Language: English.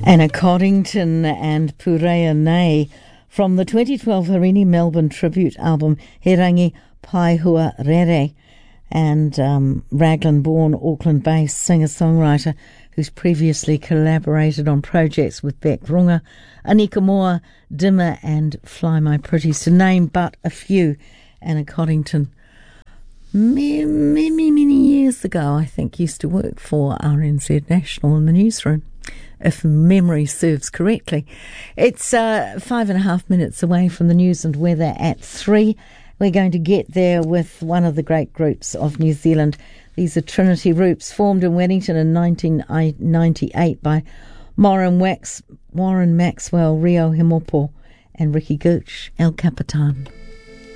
Anna Coddington and Purea Nei from the 2012 Harini Melbourne tribute album He Rangi Pai Hua Rere, and Raglan-born Auckland-based singer-songwriter who's previously collaborated on projects with Beck Runga, Anika Moa, Dimmer and Fly My Pretties, to name but a few. Anna Coddington, many years ago, I think, used to work for RNZ National in the newsroom, if memory serves correctly. It's 5.5 minutes away from the news and weather at 3. We're going to get there with one of the great groups of New Zealand. These are Trinity Roots, formed in Wellington in 1998 by Warren Maxwell, Rio Himopo and Ricky Gooch, El Capitan.